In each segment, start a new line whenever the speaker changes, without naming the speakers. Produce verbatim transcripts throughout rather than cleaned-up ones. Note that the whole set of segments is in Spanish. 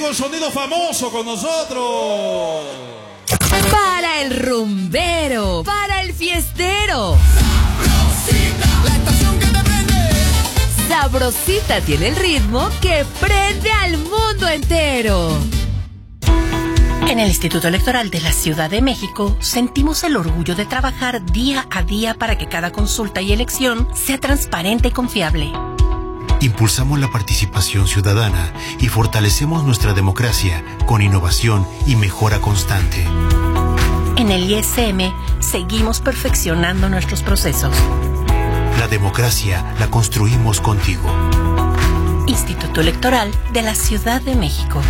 el sonido famoso con nosotros.
Para el rumbero, para el fiestero.
Sabrosita, la estación que te prende.
Sabrosita tiene el ritmo que prende al mundo entero.
En el Instituto Electoral de la Ciudad de México sentimos el orgullo de trabajar día a día para que cada consulta y elección sea transparente y confiable.
Impulsamos la participación ciudadana y fortalecemos nuestra democracia con innovación y mejora constante.
En el I S M seguimos perfeccionando nuestros procesos.
La democracia la construimos contigo.
Instituto Electoral de la Ciudad de México.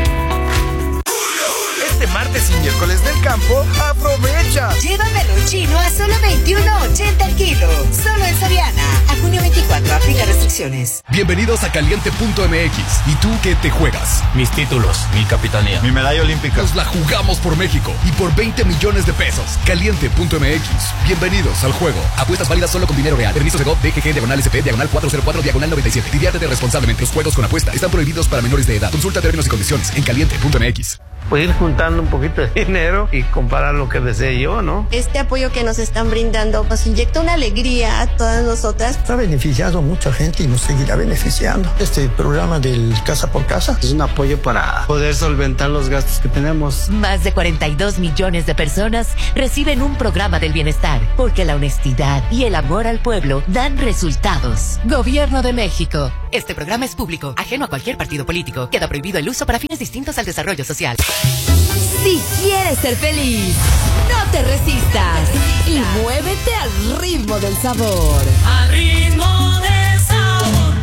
Este martes y miércoles del campo, aprovecha.
Llévamelo chino a solo veintiuno ochenta el kilo. Solo en Soriana. A junio veinticuatro, aplica restricciones.
Bienvenidos a Caliente punto M X. ¿Y tú qué te juegas?
Mis títulos, mi capitanía,
mi medalla olímpica. Nos la jugamos por México y por veinte millones de pesos. Caliente punto M X. Bienvenidos al juego. Apuestas válidas solo con dinero real. Permiso Segov, D G G, diagonal S P, diagonal cuatrocientos cuatro, diagonal noventa y siete. Diviértete responsablemente. Los juegos con apuesta están prohibidos para menores de edad. Consulta términos y condiciones en Caliente punto M X.
Pues ir juntando un poquito de dinero y comprar lo que desee yo, ¿no?
Este apoyo que nos están brindando nos inyecta una alegría a todas nosotras.
Ha beneficiado a mucha gente y nos seguirá beneficiando. Este programa del Casa por Casa
es un apoyo para poder solventar los gastos que tenemos.
Más de cuarenta y dos millones de personas reciben un programa del bienestar, porque la honestidad y el amor al pueblo dan resultados. Gobierno de México. Este programa es público, ajeno a cualquier partido político. Queda prohibido el uso para fines distintos al desarrollo social. Si quieres ser feliz, no te resistas y muévete al ritmo del sabor.
Al ritmo del sabor.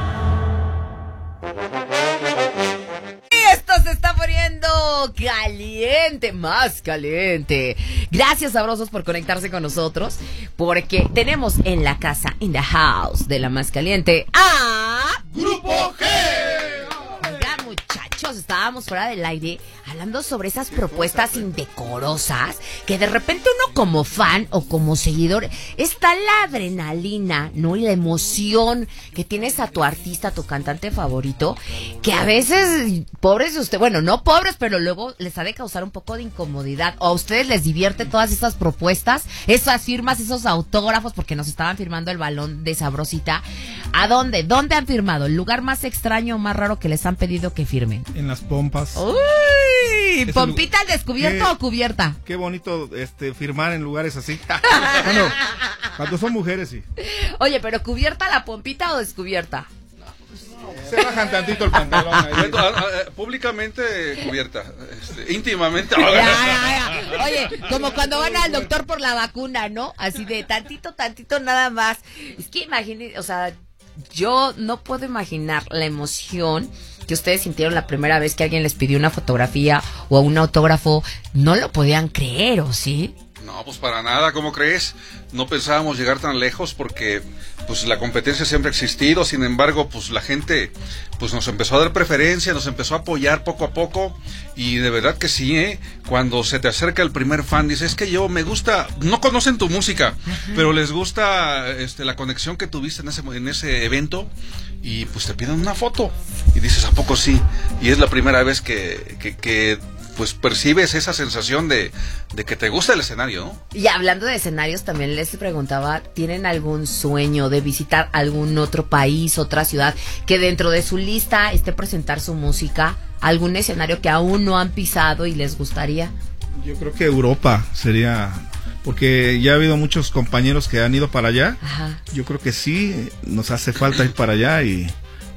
Esto se está poniendo caliente, más caliente. Gracias, sabrosos, por conectarse con nosotros, porque tenemos en la casa, in the house de la más caliente, a
Grupo G.
Oiga, muchachos, estábamos fuera del aire hablando sobre esas propuestas indecorosas que de repente uno como fan o como seguidor está la adrenalina, ¿no? Y la emoción que tienes a tu artista, a tu cantante favorito, que a veces, pobres de usted, bueno, no pobres, pero luego les ha de causar un poco de incomodidad. O a ustedes les divierte todas esas propuestas, esas firmas, esos autógrafos, porque nos estaban firmando el balón de Sabrosita. ¿A dónde? ¿Dónde han firmado? ¿El lugar más extraño o más raro que les han pedido que firmen?
En las pompas.
¡Uy! ¿Pompita al descubierto
qué,
o cubierta?
Qué bonito este firmar en lugares así. Bueno, cuando son mujeres, sí.
Oye, pero ¿cubierta la pompita o descubierta?
Se bajan tantito el pantalón ahí.
Bueno, a, a, públicamente cubierta, este, íntimamente.
Ya, ya, ya. Oye, como cuando van al doctor por la vacuna, ¿no? Así de tantito, tantito nada más. Es que imagínense, o sea, yo no puedo imaginar la emoción que ustedes sintieron la primera vez que alguien les pidió una fotografía o un autógrafo. No lo podían creer, ¿o sí?
No, pues para nada, ¿cómo crees? No pensábamos llegar tan lejos porque pues la competencia siempre ha existido. Sin embargo, pues la gente pues nos empezó a dar preferencia, nos empezó a apoyar poco a poco. Y de verdad que sí, ¿eh? Cuando se te acerca el primer fan, dice, es que yo me gusta, no conocen tu música, ajá, pero les gusta este, la conexión que tuviste en ese, en ese evento. Y pues te piden una foto y dices, ¿a poco sí? Y es la primera vez que, que, que pues percibes esa sensación de, de que te gusta el escenario, ¿no?
Y hablando de escenarios, también les preguntaba, ¿tienen algún sueño de visitar algún otro país, otra ciudad, que dentro de su lista esté presentar su música? ¿Algún escenario que aún no han pisado y les gustaría?
Yo creo que Europa sería... Porque ya ha habido muchos compañeros que han ido para allá. Ajá. Yo creo que sí, nos hace falta ir para allá y,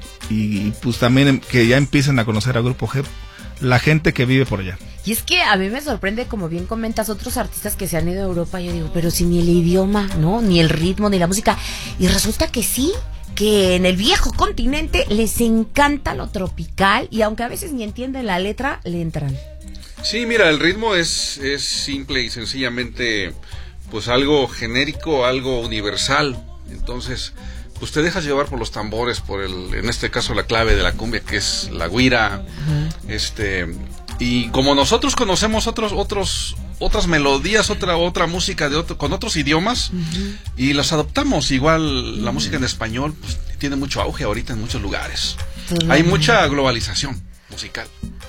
y pues también que ya empiecen a conocer a Grupo G, la gente que vive por allá.
Y es que a mí me sorprende, como bien comentas, otros artistas que se han ido a Europa. Yo digo, pero si ni el idioma, ¿no? Ni el ritmo, ni la música. Y resulta que sí, que en el viejo continente les encanta lo tropical y aunque a veces ni entienden la letra, le entran.
Sí, mira, el ritmo es, es simple y sencillamente pues algo genérico, algo universal. Entonces, pues te dejas llevar por los tambores, por el, en este caso la clave de la cumbia, que es la güira. Uh-huh. Este, y como nosotros conocemos otros, otros, otras melodías, otra, otra música de otro, con otros idiomas, uh-huh, y las adoptamos. Igual uh-huh, la música en español pues tiene mucho auge ahorita en muchos lugares. Uh-huh. Hay mucha globalización musical.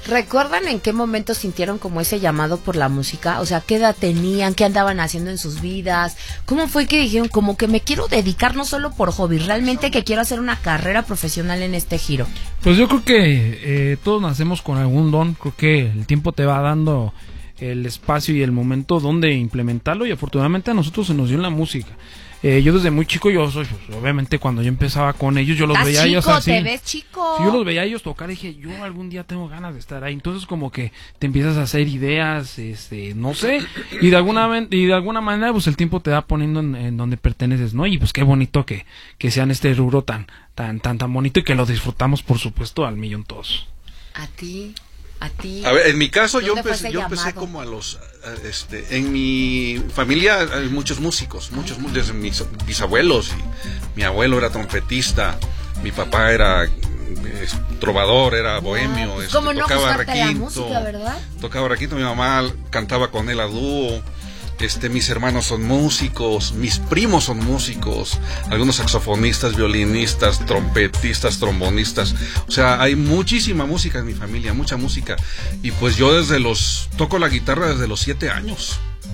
¿Recuerdan en qué momento sintieron como ese llamado por la música? O sea, ¿qué edad tenían? ¿Qué andaban haciendo en sus vidas? ¿Cómo fue que dijeron como que me quiero dedicar no solo por hobby, realmente que quiero hacer una carrera profesional en este giro?
Pues yo creo que eh, todos nacemos con algún don. Creo que el tiempo te va dando el espacio y el momento donde implementarlo, y afortunadamente a nosotros se nos dio en la música. Eh, yo desde muy chico, yo soy, pues, obviamente cuando yo empezaba con ellos, yo los
¿Estás
veía a ellos
chico?
así.
¿Te ves chico?
Si yo los veía a ellos tocar, dije, yo algún día tengo ganas de estar ahí. Entonces como que te empiezas a hacer ideas, este, no sé, y de alguna y de alguna manera pues el tiempo te va poniendo en, en donde perteneces, ¿no? Y pues qué bonito que, que sean este rubro tan, tan, tan, tan bonito, y que lo disfrutamos, por supuesto, al millón todos.
A ti. A ti.
A ver, en mi caso yo
¿Dónde fue
empecé,
ese
yo empecé
llamado?
como a los, a- este, en mi familia hay muchos músicos, muchos, mu- desde mis bisabuelos, y mi abuelo era trompetista, mi papá era eh, trovador, era bohemio,
pues,
este,
¿cómo no
tocaba
gustarte la
requinto,
música, verdad?
tocaba requinto, mi mamá cantaba con él a dúo. Este, mis hermanos son músicos, mis primos son músicos, algunos saxofonistas, violinistas, trompetistas, trombonistas. O sea, hay muchísima música en mi familia, mucha música. Y pues yo desde los, toco la guitarra desde los siete años.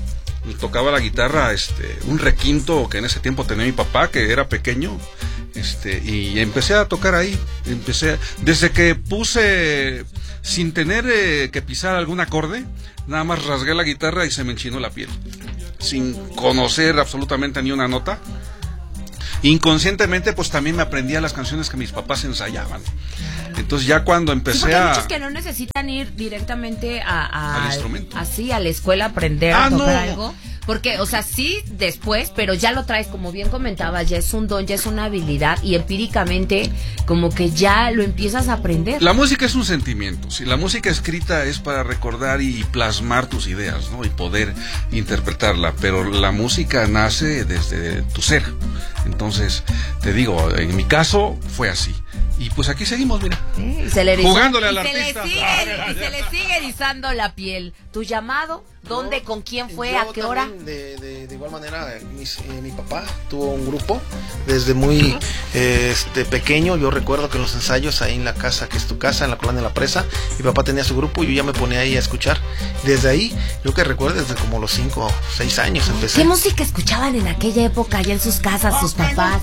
Y tocaba la guitarra, este, un requinto que en ese tiempo tenía mi papá, que era pequeño. Este, y empecé a tocar ahí. Empecé, desde que puse, sin tener eh, que pisar algún acorde, nada más rasgué la guitarra y se me enchinó la piel. Sin conocer absolutamente ni una nota. Inconscientemente, pues también me aprendía las canciones que mis papás ensayaban. Entonces ya cuando
Sí,
empecé
porque hay
a...
muchos que no necesitan ir directamente a, a-
Al instrumento.
así a la escuela a aprender
Ah,
a tocar
no.
algo, porque, o sea, sí después, pero ya lo traes, como bien comentabas, ya es un don, ya es una habilidad, y empíricamente como que ya lo empiezas a aprender.
La música es un sentimiento. Si la música escrita es para recordar y plasmar tus ideas, ¿no? Y poder interpretarla, pero la música nace desde tu ser. Entonces, te digo, en mi caso fue así. Y pues aquí seguimos, mira.
Sí, y se le erizó-
Jugándole al
y se le
artista.
sigue- y se le sigue erizando la piel. ¿Tu llamado? ¿Dónde? ¿Con quién fue?
Yo
¿A qué hora?
también, De, de, de igual manera, mis- eh, mi papá tuvo un grupo desde muy eh, este, pequeño. Yo recuerdo que en los ensayos ahí en la casa, que es tu casa, en la colonia de la Presa, mi papá tenía su grupo y yo ya me ponía ahí a escuchar. Desde ahí, yo que recuerdo, desde como los cinco o seis años empecé.
¿Qué música escuchaban en aquella época allá en sus casas, sus papás?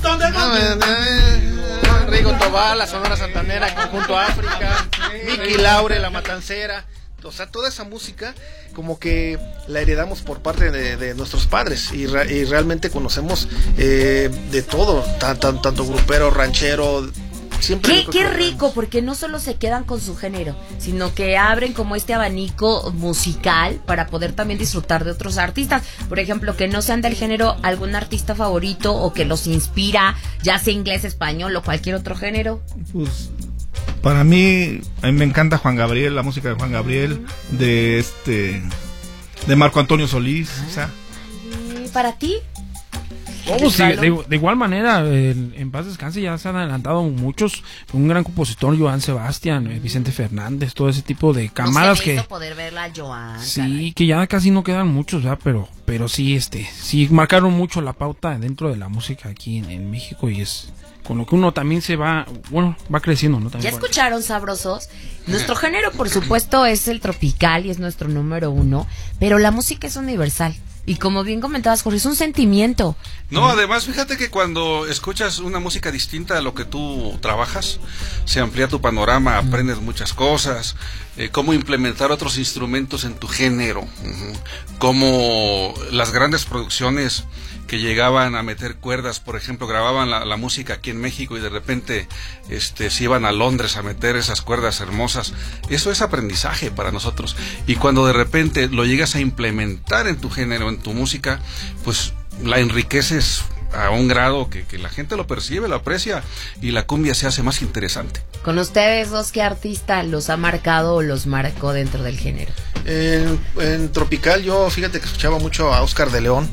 Rigo Tobal, la Sonora Santanera, Conjunto África, Miki Laure, La Matancera. O sea, toda esa música como que la heredamos por parte de, de nuestros padres y, re- y realmente conocemos eh, de todo, tan, tan- tanto grupero, ranchero. Siempre
Qué,
yo creo
qué
que-
rico, porque no solo se quedan con su género, sino que abren como este abanico musical para poder también disfrutar de otros artistas. Por ejemplo, que no sean del género algún artista favorito o que los inspira, ya sea inglés, español o cualquier otro género.
Pues para mí, a mí me encanta Juan Gabriel, la música de Juan Gabriel, de este, de Marco Antonio Solís, o sea.
¿Y para ti?
Oh, sí, de, de igual manera, en, en paz descanse, ya se han adelantado muchos, un gran compositor, Joan Sebastián, eh, Vicente Fernández, todo ese tipo de camadas
no se me
que
hizo poder verla a Joan.
sí,
caray.
que ya casi no quedan muchos, ¿verdad? Pero, pero sí, este, sí marcaron mucho la pauta dentro de la música aquí en, en México, y es con lo que uno también se va, bueno, va creciendo, ¿no? También
¿Ya
va-
escucharon, sabrosos? Nuestro género, por supuesto, es el tropical y es nuestro número uno, pero la música es universal. Y como bien comentabas, Jorge, es un sentimiento.
No, además, fíjate que cuando escuchas una música distinta a lo que tú trabajas, se amplía tu panorama, aprendes muchas cosas, eh, cómo implementar otros instrumentos en tu género, ujú, cómo las grandes producciones que llegaban a meter cuerdas, por ejemplo, grababan la, la música aquí en México y de repente este, se iban a Londres a meter esas cuerdas hermosas. Eso es aprendizaje para nosotros. Y cuando de repente lo llegas a implementar en tu género, en tu música, pues la enriqueces a un grado que, que la gente lo percibe, lo aprecia y la cumbia se hace más interesante.
Con ustedes dos, ¿qué artista los ha marcado o los marcó dentro del género?
En, en Tropical yo, fíjate que escuchaba mucho a Oscar de León.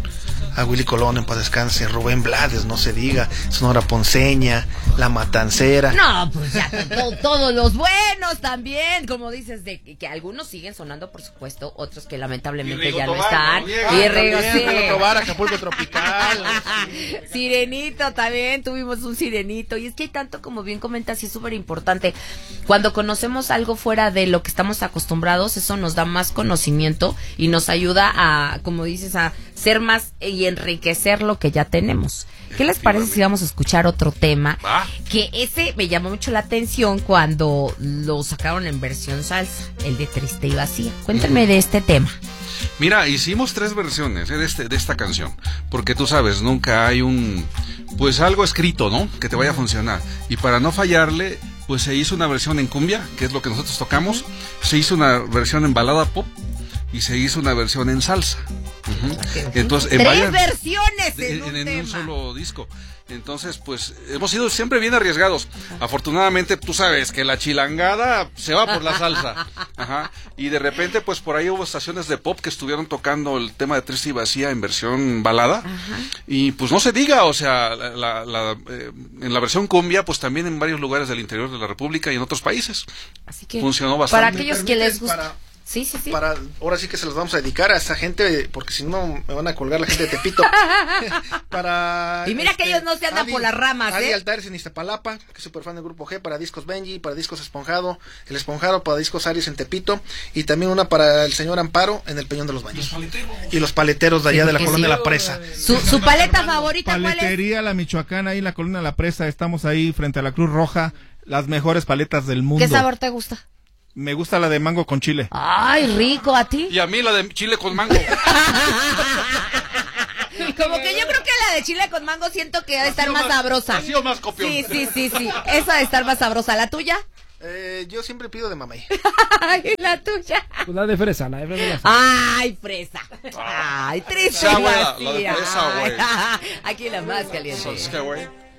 a Willy Colón, en paz descanse, Rubén Blades, no se diga, Sonora Ponceña, La Matancera.
No, pues ya to- todos los buenos también, como dices, de que, que algunos siguen sonando, por supuesto, otros que lamentablemente ya no están. Y Rigo, sí.
Tobar, Acapulco Tropical.
Sirenito también, tuvimos un sirenito. Y es que hay tanto, como bien comentas, y es súper importante. Cuando conocemos algo fuera de lo que estamos acostumbrados, eso nos da más conocimiento y nos ayuda a, como dices, a ser más y enriquecer lo que ya tenemos. ¿Qué les parece si vamos a escuchar otro tema?
¿Va?
Que ese me llamó mucho la atención cuando lo sacaron en versión salsa, el de Triste y Vacía. Cuéntenme de este tema.
Mira, hicimos tres versiones eh, de, este, de esta canción, porque tú sabes, nunca hay un, pues algo escrito, ¿no? Que te vaya a funcionar. Y para no fallarle, pues se hizo una versión en cumbia, que es lo que nosotros tocamos, se hizo una versión en balada pop y se hizo una versión en salsa. Uh-huh. Entonces, en
tres
varias,
versiones en,
en,
un,
en
tema.
un solo disco. Entonces, pues, hemos sido siempre bien arriesgados. Afortunadamente, tú sabes que la chilangada se va por la salsa. Ajá. Y de repente, pues, por ahí hubo estaciones de pop que estuvieron tocando el tema de Triste y Vacía en versión balada. Ajá. Y, pues, no se diga, o sea, la, la, la, eh, en la versión cumbia, pues, también en varios lugares del interior de la República y en otros países.
Así que,
funcionó bastante.
Para aquellos que les gusta...
Para...
Sí, sí, sí.
Para, ahora sí que se los vamos a dedicar a esa gente, porque si no me van a colgar la gente de Tepito. Para
y mira
este,
que ellos no se andan
Adi,
por las ramas,
Adi
¿eh?
Altares en Iztapalapa, que es súper fan del Grupo G, para Discos Benji, para Discos Esponjado, el Esponjado para Discos Aries en Tepito, y también una para el señor Amparo en el Peñón de los Baños. Los y los paleteros de allá sí, de la colonia sí. La Presa.
Su, su paleta favorita, ¿cuál es?
Paletería La Michoacana, ahí en la colonia La Presa, estamos ahí frente a la Cruz Roja, las mejores paletas del mundo.
¿Qué sabor te gusta?
Me gusta la de mango con chile.
Ay, rico, ¿a ti?
Y a mí la de chile con mango.
Como que yo creo que la de chile con mango siento que ha de estar más, más sabrosa.
Ha sido más copión.
Sí, sí, sí, sí. Esa de estar más sabrosa. ¿La tuya?
Eh, yo siempre pido de mamey.
Ay, la tuya.
Pues la de fresa, la de fresa.
Ay, fresa. Ay, triste.
La de fresa, güey.
Aquí la más caliente.
Es que, güey.